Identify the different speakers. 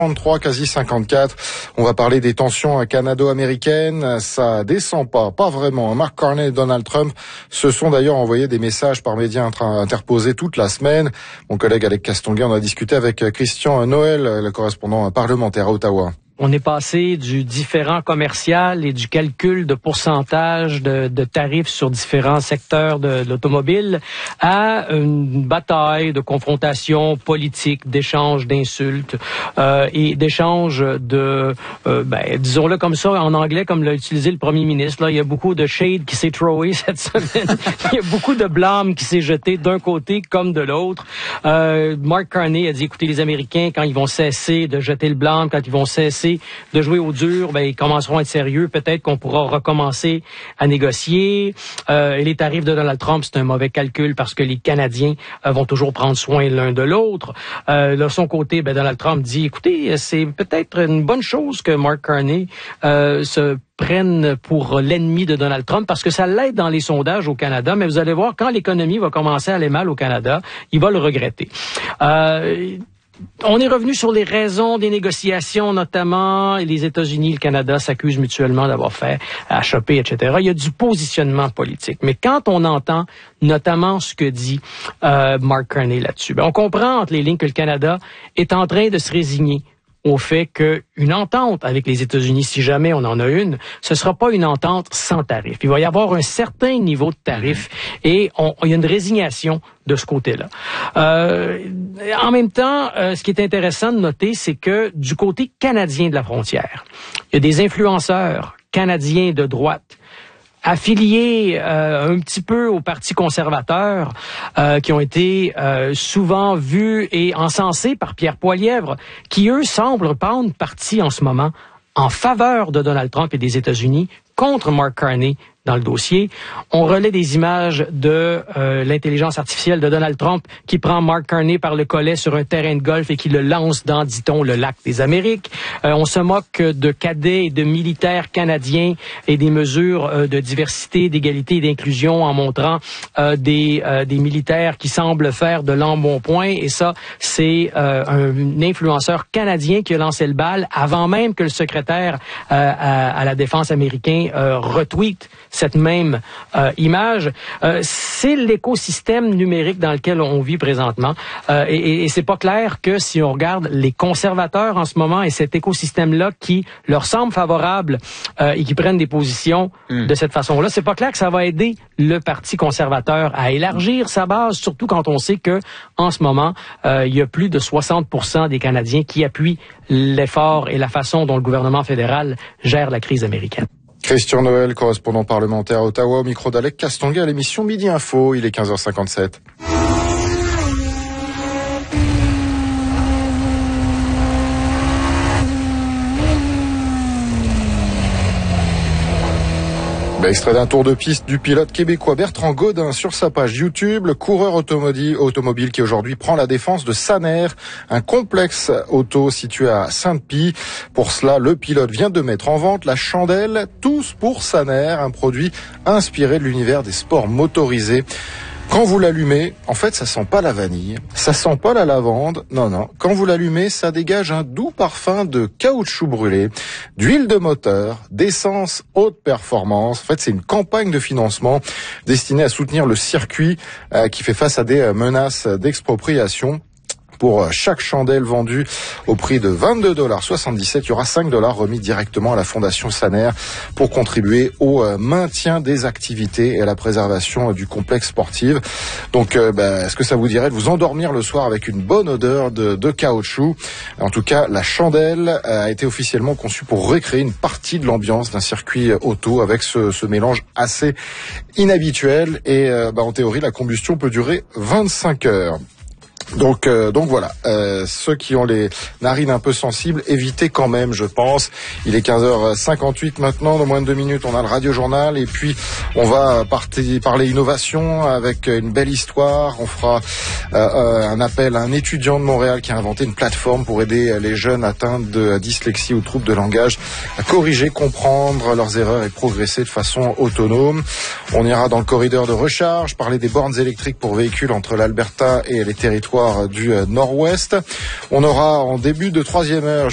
Speaker 1: 53, quasi 54. On va parler des tensions canado-américaines. Ça descend pas vraiment. Mark Carney et Donald Trump se sont d'ailleurs envoyé des messages par médias interposés toute la semaine. Mon collègue Alec Castonguay en a discuté avec Christian Noël, le correspondant parlementaire à Ottawa.
Speaker 2: On est passé du différent commercial et du calcul de pourcentage de tarifs sur différents secteurs de l'automobile à une bataille de confrontation politique, d'échanges d'insultes et d'échanges de, disons-le comme ça, en anglais, comme l'a utilisé le premier ministre. Là, il y a beaucoup de shade qui s'est throwé cette semaine. Il y a beaucoup de blâme qui s'est jeté d'un côté comme de l'autre. Mark Carney a dit, écoutez, les Américains, quand ils vont cesser de jeter le blâme, quand ils vont cesser de jouer au dur, ils commenceront à être sérieux. Peut-être qu'on pourra recommencer à négocier. Et les tarifs de Donald Trump, c'est un mauvais calcul parce que les Canadiens vont toujours prendre soin l'un de l'autre. De son côté, Donald Trump dit, écoutez, c'est peut-être une bonne chose que Mark Carney se prenne pour l'ennemi de Donald Trump parce que ça l'aide dans les sondages au Canada. Mais vous allez voir, quand l'économie va commencer à aller mal au Canada, il va le regretter. On est revenu sur les raisons des négociations, notamment les États-Unis et le Canada s'accusent mutuellement d'avoir fait à choper, etc. Il y a du positionnement politique. Mais quand on entend notamment ce que dit Mark Carney là-dessus, on comprend entre les lignes que le Canada est en train de se résigner au fait qu'une entente avec les États-Unis, si jamais on en a une, ce sera pas une entente sans tarif. Il va y avoir un certain niveau de tarif et il y a une résignation de ce côté-là. En même temps, ce qui est intéressant de noter, c'est que du côté canadien de la frontière, il y a des influenceurs canadiens de droite affiliés un petit peu au Parti conservateur, qui ont été souvent vus et encensés par Pierre Poilievre, qui, eux, semblent prendre parti en ce moment en faveur de Donald Trump et des États-Unis contre Mark Carney dans le dossier. On relaie des images de l'intelligence artificielle de Donald Trump qui prend Mark Carney par le collet sur un terrain de golf et qui le lance dans, dit-on, le lac des Amériques. On se moque de cadets et de militaires canadiens et des mesures de diversité, d'égalité et d'inclusion en montrant des militaires qui semblent faire de l'embonpoint. Et ça, c'est un influenceur canadien qui a lancé le bal avant même que le secrétaire à la défense américain retweet cette même image. C'est l'écosystème numérique dans lequel on vit présentement. Et c'est pas clair que si on regarde les conservateurs en ce moment et cet écosystème-là qui leur semble favorable et qui prennent des positions de cette façon-là, c'est pas clair que ça va aider le Parti conservateur à élargir sa base, surtout quand on sait que en ce moment, il y a plus de 60% des Canadiens qui appuient l'effort et la façon dont le gouvernement fédéral gère la crise américaine.
Speaker 1: Christian Noël, correspondant parlementaire à Ottawa, au micro d'Alec Castonguay à l'émission Midi Info. Il est 15h57. Extrait d'un tour de piste du pilote québécois Bertrand Gaudin sur sa page YouTube. Le coureur automobile qui aujourd'hui prend la défense de Saner, un complexe auto situé à Sainte-Pie. Pour cela, le pilote vient de mettre en vente la chandelle Tous pour Saner, un produit inspiré de l'univers des sports motorisés. Quand vous l'allumez, en fait, ça sent pas la vanille, ça sent pas la lavande, non. Quand vous l'allumez, ça dégage un doux parfum de caoutchouc brûlé, d'huile de moteur, d'essence haute performance. En fait, c'est une campagne de financement destinée à soutenir le circuit qui fait face à des menaces d'expropriation. Pour chaque chandelle vendue au prix de $22,77, il y aura $5 remis directement à la Fondation Saner pour contribuer au maintien des activités et à la préservation du complexe sportif. Donc, est-ce que ça vous dirait de vous endormir le soir avec une bonne odeur de caoutchouc? En tout cas, la chandelle a été officiellement conçue pour recréer une partie de l'ambiance d'un circuit auto avec ce mélange assez inhabituel et en théorie, la combustion peut durer 25 heures. Donc voilà, ceux qui ont les narines un peu sensibles, évitez quand même, je pense. Il est 15h58 maintenant, dans moins de 2 minutes, on a le radio-journal et puis on va parler innovation avec une belle histoire. On fera un appel à un étudiant de Montréal qui a inventé une plateforme pour aider les jeunes atteints de dyslexie ou troubles de langage à corriger, comprendre leurs erreurs et progresser de façon autonome. On ira dans le corridor de recharge, parler des bornes électriques pour véhicules entre l'Alberta et les territoires du Nord-Ouest. On aura en début de 3e heure